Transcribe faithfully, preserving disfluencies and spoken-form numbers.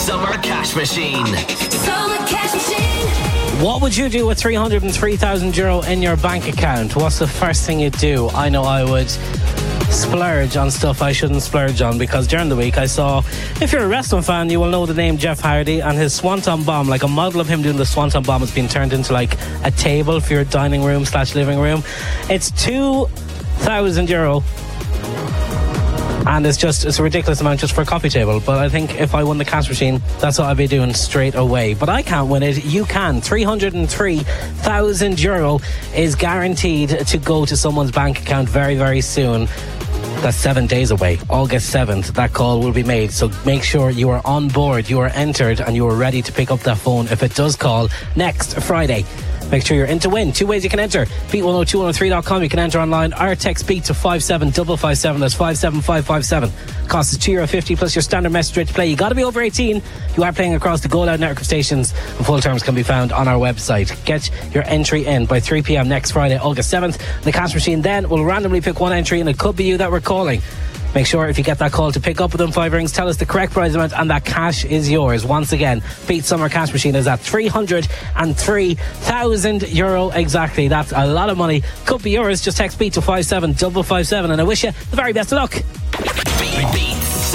Summer Cash Machine. Summer Cash Machine. What would you do with three hundred three thousand euro in your bank account? What's the first thing you'd do? I know I would splurge on stuff I shouldn't splurge on, because during the week I saw, if you're a wrestling fan, you will know the name Jeff Hardy, and his Swanton Bomb, like a model of him doing the Swanton Bomb, has been turned into like a table for your dining room slash living room. It's two thousand euro. And it's just, it's a ridiculous amount just for a coffee table. But I think if I won the cash machine, that's what I'd be doing straight away. But I can't win it. You can. three hundred three thousand euro is guaranteed to go to someone's bank account very, very soon. That's seven days away. August seventh, that call will be made. So make sure you are on board, you are entered, and you are ready to pick up that phone if it does call next Friday. Make sure you're in to win. Two ways you can enter. beat one oh two one oh three dot com. You can enter online or text BEAT to five seven five five seven. That's five seven five five seven. Cost is two euro fifty plus your standard message rate to play. You got to be over eighteen. You are playing across the Go Loud network of stations, and full terms can be found on our website. Get your entry in by three p.m. next Friday, August seventh. The cash machine then will randomly pick one entry, and it could be you that we're calling. Make sure if you get that call to pick up within five rings, tell us the correct prize amount, and that cash is yours. Once again, Beat Summer Cash Machine is at three hundred three thousand euro exactly. That's a lot of money. Could be yours. Just text BEAT to five seven five five seven, and I wish you the very best of luck. Beat